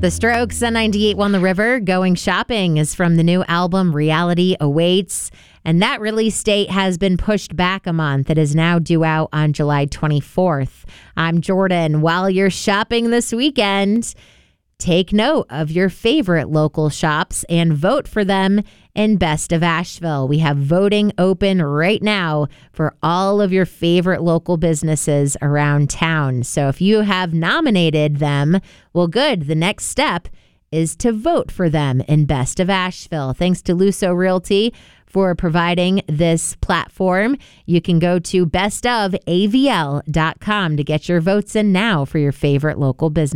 The Strokes on 98.1 The River, Going Shopping, is from the new album Reality Awaits. And that release date has been pushed back a month. It is now due out on July 24th. I'm Jordan. While you're shopping this weekend, take note of your favorite local shops and vote for them in Best of Asheville. We have voting open right now for all of your favorite local businesses around town. So if you have nominated them, well, good. The next step is to vote for them in Best of Asheville. Thanks to Luso Realty for providing this platform. You can go to bestofavl.com to get your votes in now for your favorite local business.